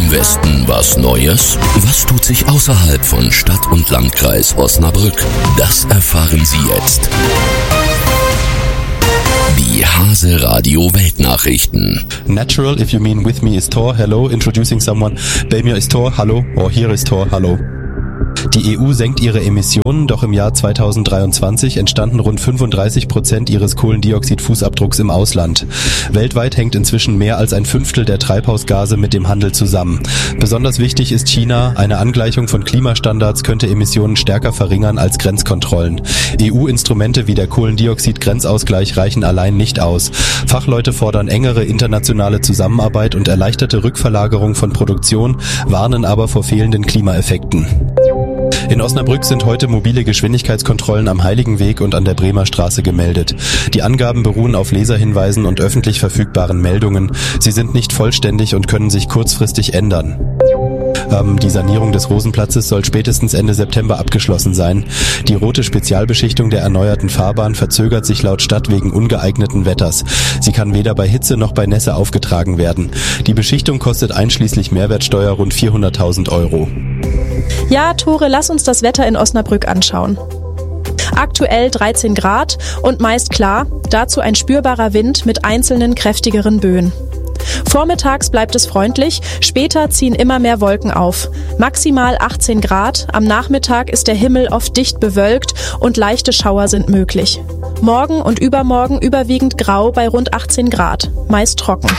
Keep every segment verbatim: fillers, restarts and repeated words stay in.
im Westen was Neues? Was tut sich außerhalb von Stadt und Landkreis Osnabrück? Das erfahren Sie jetzt. Die Hase Radio Weltnachrichten. Natural, if you mean with me is Thor, hello, introducing someone. Bei mir ist Thor, hallo, or here is Thor, hallo. Die E U senkt ihre Emissionen, doch im Jahr zweitausenddreiundzwanzig entstanden rund fünfunddreißig Prozent ihres Kohlendioxid-Fußabdrucks im Ausland. Weltweit hängt inzwischen mehr als ein Fünftel der Treibhausgase mit dem Handel zusammen. Besonders wichtig ist China. Eine Angleichung von Klimastandards könnte Emissionen stärker verringern als Grenzkontrollen. E U-Instrumente wie der Kohlendioxid-Grenzausgleich reichen allein nicht aus. Fachleute fordern engere internationale Zusammenarbeit und erleichterte Rückverlagerung von Produktion, warnen aber vor fehlenden Klimaeffekten. In Osnabrück sind heute mobile Geschwindigkeitskontrollen am Heiligenweg und an der Bremer Straße gemeldet. Die Angaben beruhen auf Leserhinweisen und öffentlich verfügbaren Meldungen. Sie sind nicht vollständig und können sich kurzfristig ändern. Ähm, die Sanierung des Rosenplatzes soll spätestens Ende September abgeschlossen sein. Die rote Spezialbeschichtung der erneuerten Fahrbahn verzögert sich laut Stadt wegen ungeeigneten Wetters. Sie kann weder bei Hitze noch bei Nässe aufgetragen werden. Die Beschichtung kostet einschließlich Mehrwertsteuer rund vierhunderttausend Euro. Ja, Tore, lass uns das Wetter in Osnabrück anschauen. Aktuell dreizehn Grad und meist klar, dazu ein spürbarer Wind mit einzelnen kräftigeren Böen. Vormittags bleibt es freundlich, später ziehen immer mehr Wolken auf. Maximal achtzehn Grad, am Nachmittag ist der Himmel oft dicht bewölkt und leichte Schauer sind möglich. Morgen und übermorgen überwiegend grau bei rund achtzehn Grad, meist trocken.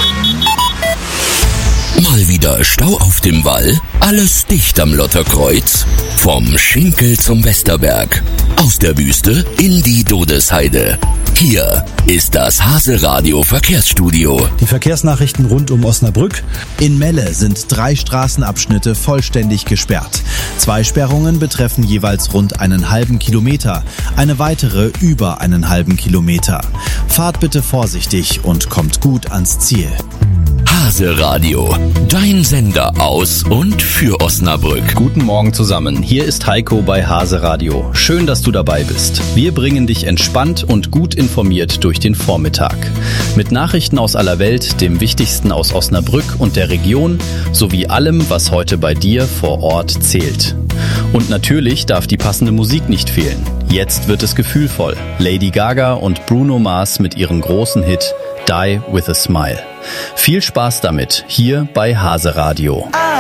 Mal wieder Stau auf dem Wall, alles dicht am Lotterkreuz. Vom Schinkel zum Westerberg, aus der Wüste in die Dodesheide. Hier ist das Hase Radio Verkehrsstudio. Die Verkehrsnachrichten rund um Osnabrück. In Melle sind drei Straßenabschnitte vollständig gesperrt. Zwei Sperrungen betreffen jeweils rund einen halben Kilometer, eine weitere über einen halben Kilometer. Fahrt bitte vorsichtig und kommt gut ans Ziel. Hase Radio, dein Sender aus und für Osnabrück. Guten Morgen zusammen, hier ist Heiko bei Hase Radio. Schön, dass du dabei bist. Wir bringen dich entspannt und gut informiert durch den Vormittag. Mit Nachrichten aus aller Welt, dem Wichtigsten aus Osnabrück und der Region, sowie allem, was heute bei dir vor Ort zählt. Und natürlich darf die passende Musik nicht fehlen. Jetzt wird es gefühlvoll. Lady Gaga und Bruno Mars mit ihrem großen Hit Die With A Smile. Viel Spaß damit, hier bei Hase Radio.